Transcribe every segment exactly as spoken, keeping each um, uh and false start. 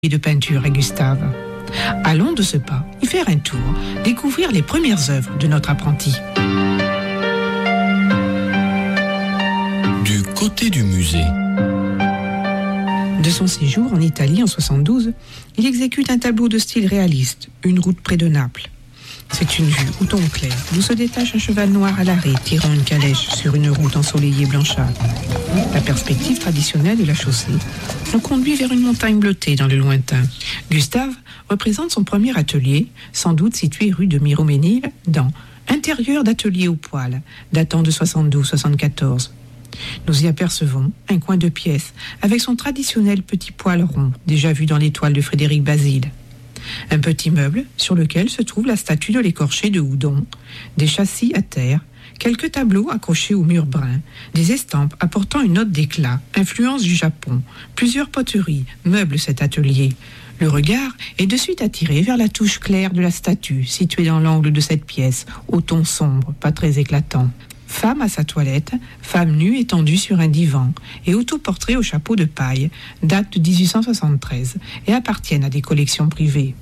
de peinture à Gustave. Allons de ce pas y faire un tour, découvrir les premières œuvres de notre apprenti. Du côté du musée. De son séjour en Italie en soixante-douze, il exécute un tableau de style réaliste, Une route près de Naples. C'est une vue au ton clair, d'où se détache un cheval noir à l'arrêt, tirant une calèche sur une route ensoleillée blanchâtre. La perspective traditionnelle de la chaussée nous conduit vers une montagne bleutée dans le lointain. Gustave représente son premier atelier, sans doute situé rue de Miroménil, dans Intérieur d'atelier au poil, datant de soixante-douze soixante-quatorze. Nous y apercevons un coin de pièce avec son traditionnel petit poêle rond, déjà vu dans les toiles de Frédéric Basile. Un petit meuble sur lequel se trouve la statue de l'écorché de Houdon, des châssis à terre, quelques tableaux accrochés au mur brun, des estampes apportant une note d'éclat, influence du Japon, plusieurs poteries meublent cet atelier. Le regard est de suite attiré vers la touche claire de la statue située dans l'angle de cette pièce, au ton sombre, pas très éclatant. Femme à sa toilette, femme nue étendue sur un divan et autoportrait au chapeau de paille, date de dix-huit cent soixante-treize et appartiennent à des collections privées.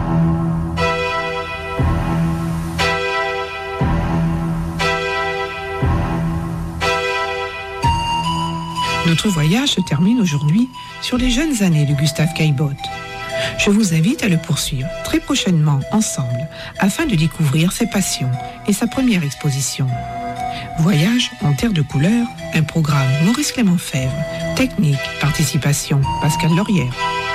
Notre voyage se termine aujourd'hui sur les jeunes années de Gustave Caillebotte. Je vous invite à le poursuivre très prochainement ensemble afin de découvrir ses passions et sa première exposition. Voyage en terre de couleurs, un programme Maurice Clément Fèvre, technique, participation Pascal Laurière.